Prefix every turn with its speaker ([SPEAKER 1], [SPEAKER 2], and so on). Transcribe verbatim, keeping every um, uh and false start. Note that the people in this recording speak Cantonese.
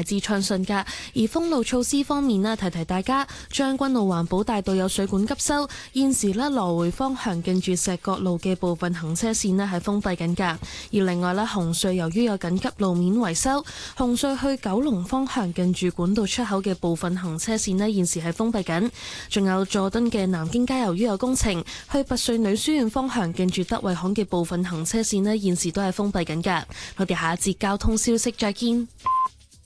[SPEAKER 1] 大致暢順㗎。而封路措施方面呢，提提大家，將軍澳環保大道有水管急修，現時呢，來回方向近住石角路嘅部分行車線呢係封閉緊㗎。而另外呢，紅隧由於有緊急路面維修，紅隧去九龍方向近住管道出口嘅部分行車線呢現時係封閉緊。仲有佐敦嘅南京街由於有工程，去拔萃女書院方向近住德惠巷嘅部分行車線呢現時都係封閉緊㗎。我哋下一節交通消息再見。